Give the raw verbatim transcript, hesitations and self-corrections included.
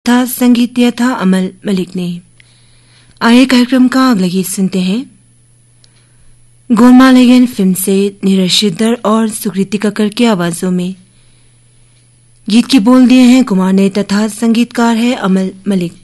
था संगीत दिया था अमल मलिक ने। आइए कार्यक्रम का अगला गीत सुनते हैं। गोलमाल अगेन फिल्म से नीरज श्रीधर और सुकृति कक्कर की आवाजों में। गीत के बोल दिए हैं कुमार ने तथा संगीतकार है अमल मलिक।